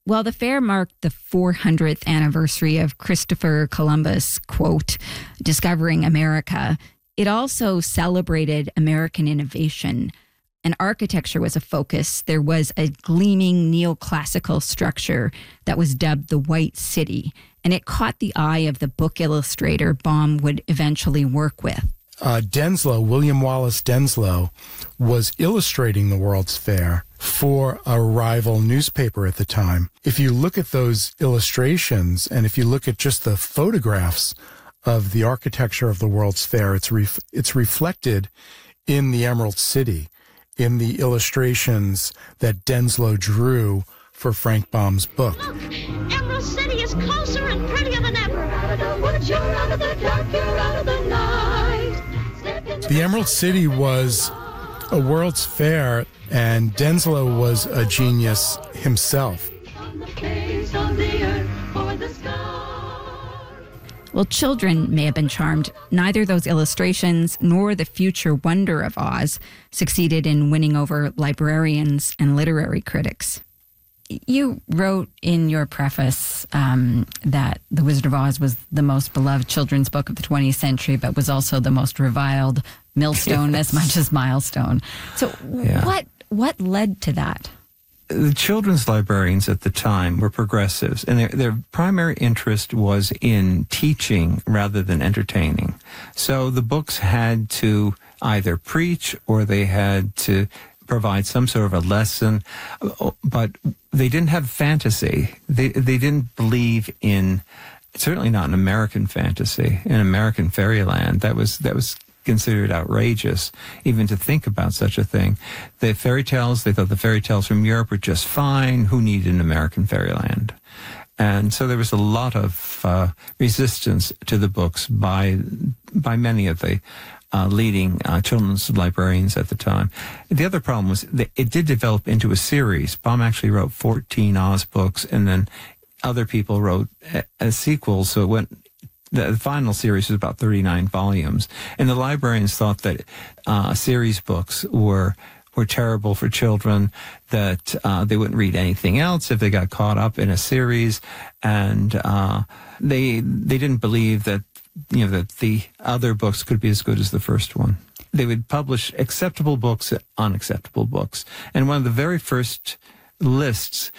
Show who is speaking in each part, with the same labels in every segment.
Speaker 1: Well, the fair marked the 400th anniversary of Christopher Columbus, quote, discovering America. It also celebrated American innovation. And architecture was a focus. There was a gleaming neoclassical structure that was dubbed the White City, and it caught the eye of the book illustrator Baum would eventually work with.
Speaker 2: Denslow, William Wallace Denslow, was illustrating the World's Fair for a rival newspaper at the time. If you look at those illustrations, and if you look at just the photographs of the architecture of the World's Fair, it's reflected in the Emerald City, in the illustrations that Denslow drew for Frank Baum's book.
Speaker 3: Look, Emerald City is closer and prettier than ever. Out of the woods, you're out of the dark, you're out of the night.
Speaker 2: The Emerald City was a World's Fair, and Denslow was a genius himself.
Speaker 1: Well, children may have been charmed. Neither those illustrations nor the future wonder of Oz succeeded in winning over librarians and literary critics. You wrote in your preface that The Wizard of Oz was the most beloved children's book of the 20th century, but was also the most reviled millstone as much as milestone. So what led to that?
Speaker 4: The children's librarians at the time were progressives, and their primary interest was in teaching rather than entertaining. So the books had to either preach or they had to provide some sort of a lesson, but they didn't have fantasy. They didn't believe in, certainly not in American fantasy, in American fairyland. That was considered outrageous, even to think about such a thing. The fairy tales, they thought the fairy tales from Europe were just fine. Who needed an American fairyland? And so there was a lot of resistance to the books by many of the leading children's librarians at the time. The other problem was that it did develop into a series. Baum actually wrote 14 Oz books, and then other people wrote a sequel, so it went. The final series was about 39 volumes, and the librarians thought that series books were terrible for children, that they wouldn't read anything else if they got caught up in a series, and they didn't believe that that the other books could be as good as the first one. They would publish acceptable books, unacceptable books, and one of the very first lists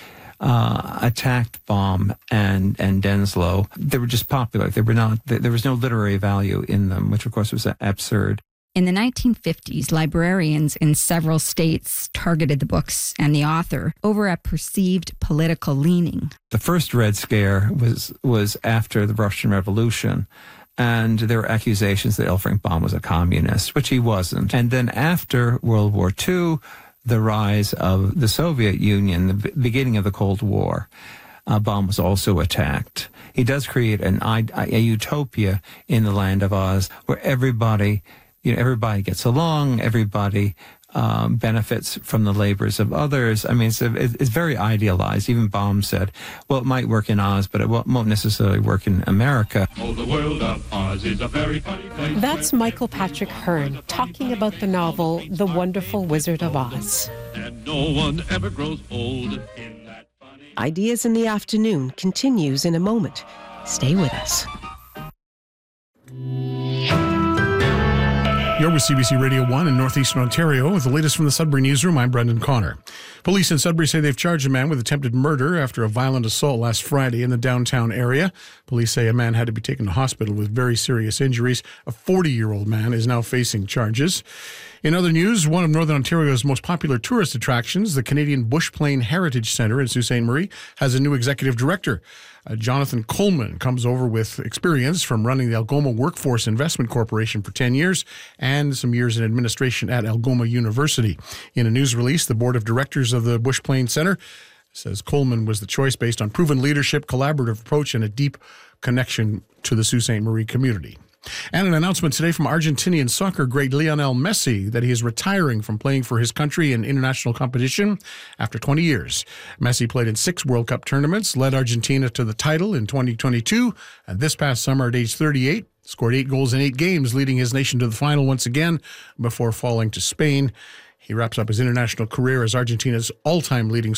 Speaker 4: attacked Baum and Denslow. They were just popular. They were not. There was no literary value in them, which of course was absurd.
Speaker 1: In the 1950s, librarians in several states targeted the books and the author over a perceived political leaning.
Speaker 4: The first Red Scare was after the Russian Revolution, and there were accusations that L. Frank Baum was a communist, which he wasn't. And then after World War II, the rise of the Soviet Union, the beginning of the Cold War, Baum was also attacked. He does create a utopia in the land of Oz where everybody gets along, everybody benefits from the labors of others. I mean, it's very idealized. Even Baum said, well, it might work in Oz, but it won't necessarily work in America.
Speaker 5: Oh, the world of Oz is a very funny place.
Speaker 6: That's Michael Patrick Hearn talking about the novel The Wonderful Wizard of Oz.
Speaker 5: And no one ever grows old in that funny...
Speaker 6: Ideas in the Afternoon continues in a moment. Stay with us.
Speaker 7: You're with CBC Radio 1 in Northeastern Ontario with the latest from the Sudbury Newsroom. I'm Brendan Connor. Police in Sudbury say they've charged a man with attempted murder after a violent assault last Friday in the downtown area. Police say a man had to be taken to hospital with very serious injuries. A 40-year-old man is now facing charges. In other news, one of Northern Ontario's most popular tourist attractions, the Canadian Bush Plain Heritage Centre in Sault Ste. Marie, has a new executive director. Jonathan Coleman comes over with experience from running the Algoma Workforce Investment Corporation for 10 years and some years in administration at Algoma University. In a news release, the board of directors of the Bush Plain Centre says Coleman was the choice based on proven leadership, collaborative approach, and a deep connection to the Sault Ste. Marie community. And an announcement today from Argentinian soccer great Lionel Messi that he is retiring from playing for his country in international competition after 20 years. Messi played in 6 World Cup tournaments, led Argentina to the title in 2022, and this past summer at age 38, scored 8 goals in 8 games, leading his nation to the final once again before falling to Spain. He wraps up his international career as Argentina's all-time leading